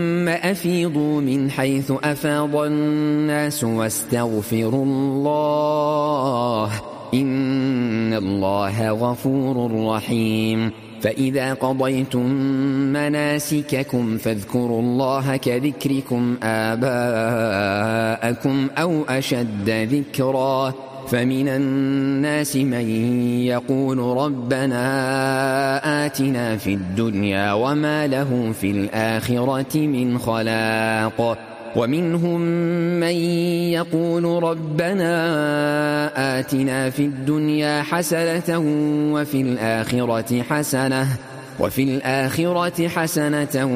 أفيضوا من حيث أفاض الناس واستغفروا الله إن الله غفور رحيم. فإذا قضيتم مناسككم فاذكروا الله كذكركم آباءكم أو أشد ذكرا. فمن الناس من يقول ربنا آتنا في الدنيا وما له في الآخرة من خلاق. ومنهم من يقول ربنا آتنا في الدنيا حسنة وفي الآخرة حسنة